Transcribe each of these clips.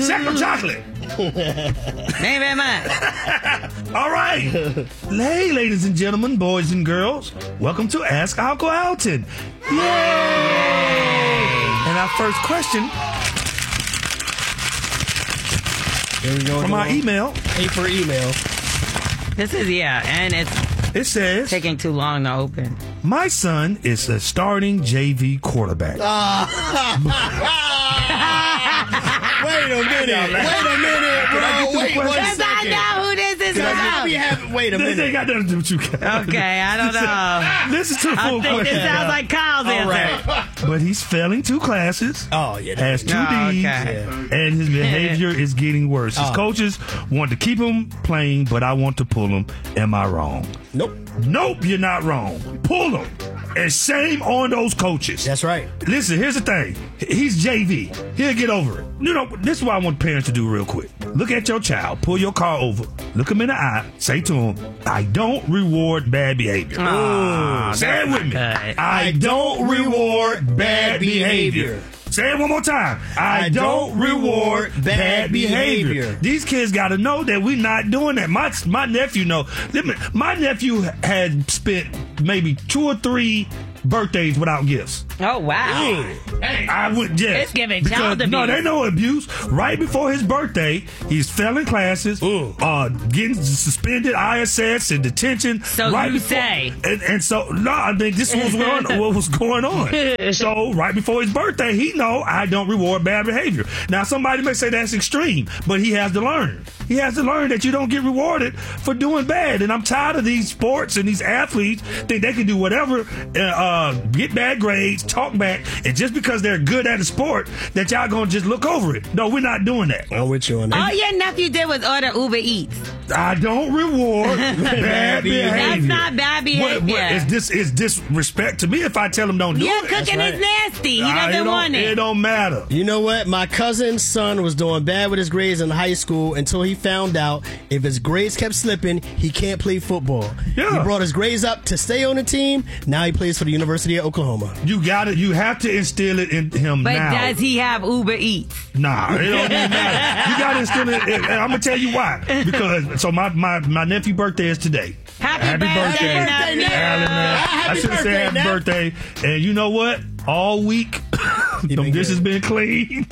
Sack of chocolate. Thank you very much. All right. Hey, ladies and gentlemen, boys and girls. Welcome to Ask Uncle Alton. Yay! And our first question from our email. A for email. This is, and It says, taking too long to open. my son is a starting JV quarterback. Wait a minute, bro. Because I know who this is about. Wait a They minute. got nothing to do with you guys. Okay, I don't know. Listen to the I full think question. this sounds like Kyle's answer. But he's failing 2 classes. Oh, yeah. Has 2 Oh, D's, okay. and his behavior is getting worse. His coaches want to keep him playing, but I want to pull him. Am I wrong? Nope. Nope, you're not wrong. Pull him. And shame on those coaches. That's right. Listen, here's the thing. He's JV. He'll get over it. You know, this is what I want parents to do real quick. Look at your child. Pull your car over. Look him in the eye. Say to him, I don't reward bad behavior. Say it with me. I don't reward bad behavior. Say it one more time. I don't reward bad behavior. These kids got to know that we're not doing that. My nephew know. My nephew had spent maybe 2 or 3 birthdays without gifts. Oh, wow. I would, yes. It's giving child abuse. No, they know abuse. Right before his birthday, he's failing classes, getting suspended, ISS, and detention. So right you before, say. And so, no, I think this was what was going on. So, right before his birthday, he know I don't reward bad behavior. Now, somebody may say that's extreme, but he has to learn. He has to learn that you don't get rewarded for doing bad. And I'm tired of these sports and these athletes think they can do whatever, get bad grades, talk back, and just because they're good at a sport, that y'all gonna just look over it. No, we're not doing that. I'm with you on that. All your nephew did was order Uber Eats. I don't reward bad behavior. That's not bad behavior. Is disrespect to me if I tell him don't do Your it? cooking is nasty. He doesn't want It it. don't matter. You know what? My cousin's son was doing bad with his grades in high school until he found out if his grades kept slipping, he can't play football. Yeah. He brought his grades up to stay on the team. Now he plays for the University of Oklahoma. You got it. You have to instill it in him But now. does he have Uber Eats? Nah, it don't even matter. You got to instill it. And I'm gonna tell you why. Because so my nephew's birthday is today. Happy birthday, nephew. I should have said happy birthday. And you know what? All week, them dishes been clean.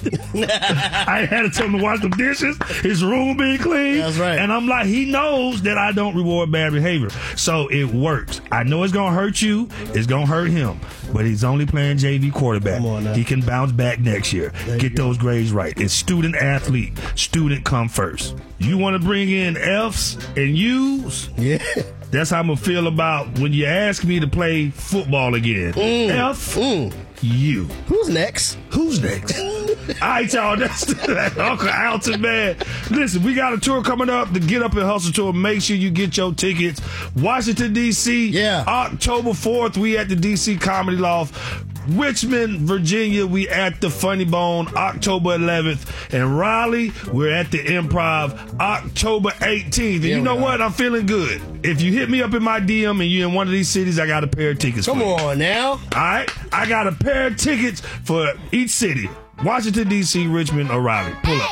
I had to tell him to wash them dishes. His room been clean. That's right. And I'm like, he knows that I don't reward bad behavior. So it works. I know it's going to hurt you. It's going to hurt him. But he's only playing JV quarterback. Come on now. He can bounce back next year. Get those grades right. It's student athlete. Student come first. You want to bring in F's and U's? Yeah. That's how I'm going to feel about when you ask me to play football again. F, U. Who's next? Who's next? All right, y'all. That's Uncle Alton, man. Listen, we got a tour coming up, the Get Up and Hustle Tour. Make sure you get your tickets. Washington, D.C. Yeah. October 4th, we at the D.C. Comedy Loft. Richmond, Virginia, we at the Funny Bone, October 11th. And Raleigh, we're at the Improv, October 18th. And you know what? I'm feeling good. If you hit me up in my DM and you're in one of these cities, I got a pair of tickets Come for you. on now. All right? I got a pair of tickets for each city. Washington, D.C., Richmond, or Raleigh. Pull up.